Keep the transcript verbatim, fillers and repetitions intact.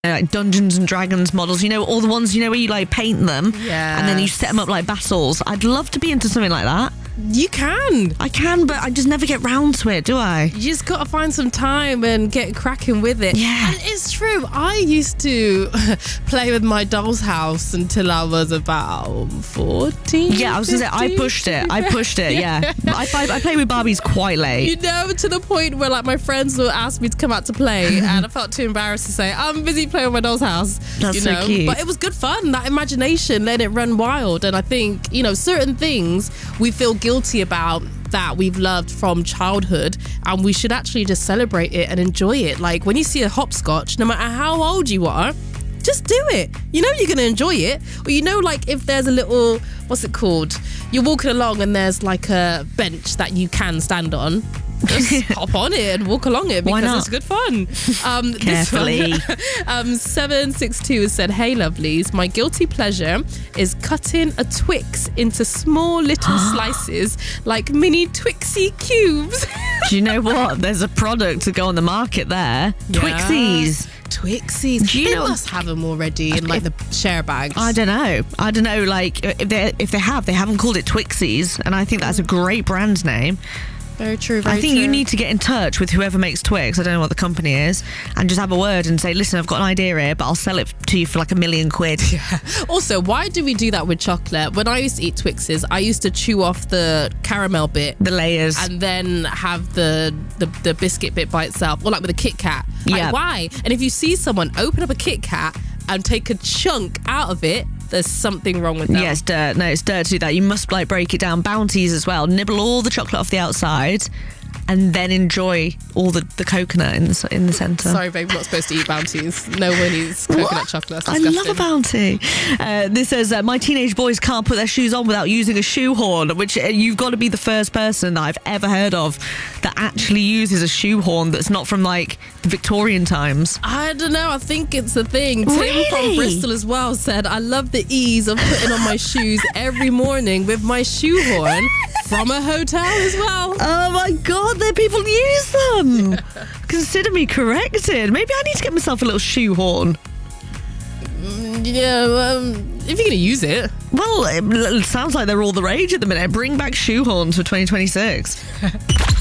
like Dungeons and Dragons models, you know, all the ones, you know, where you like paint them yeah, and then you set them up like battles. I'd love to be into something like that. You can. I can, but I just never get round to it, do I? You just got to find some time and get cracking with it. Yeah. And it's true. I used to play with my doll's house until I was about fourteen. Yeah, I was going to say, I pushed it. I pushed it, yeah. I, I, I play with Barbies quite late. You know, to the point where like my friends will ask me to come out to play and I felt too embarrassed to say, I'm busy playing with my doll's house. That's you so know? cute. But it was good fun, that imagination, letting it run wild. And I think, you know, certain things we feel guilty about that we've loved from childhood, and we should actually just celebrate it and enjoy it. Like when you see a hopscotch, no matter how old you are, just do it. You know you're going to enjoy it. Or you know, like if there's a little, what's it called? You're walking along and there's like a bench that you can stand on. Just hop on it and walk along it because Why not? it's good fun. Um, Carefully. This one, um, seven six two has said, hey lovelies, my guilty pleasure is cutting a Twix into small little slices like mini Twixie cubes. Do you know what? There's a product to go on the market there. Yeah. Twixies. Twixies. Do you they know- must have them already in like the share bags. I don't know. I don't know. Like if they if they have, they haven't called it Twixies, and I think that's a great brand name. Very true. Very I think true. you need to get in touch with whoever makes Twix. I don't know what the company is, and just have a word and say, "Listen, I've got an idea here, but I'll sell it to you for like a million quid." Yeah. Also, why do we do that with chocolate? When I used to eat Twixes, I used to chew off the caramel bit The layers. and then have the, the the biscuit bit by itself, or like with a Kit Kat. Like, Yeah. why? And if you see someone open up a Kit Kat and take a chunk out of it, there's something wrong with that. Yeah, it's dirt. No, it's dirt to do that. You must like break it down. Bounties as well. Nibble all the chocolate off the outside, and then enjoy all the, the coconut in the, in the centre. Sorry, babe, we're not supposed to eat Bounties. No one eats coconut What? chocolate. That's I disgusting. love a bounty. Uh, this says, uh, my teenage boys can't put their shoes on without using a shoehorn, which uh, you've got to be the first person that I've ever heard of that actually uses a shoehorn that's not from like the Victorian times. I don't know. I think it's a thing. Tim Really? from Bristol as well said, I love the ease of putting on my shoes every morning with my shoehorn from a hotel as well. Oh my God, there people use them. Consider me corrected. Maybe I need to get myself a little shoehorn. Yeah, um, if you're going to use it. Well, it, it sounds like they're all the rage at the minute. Bring back shoehorns for twenty twenty-six.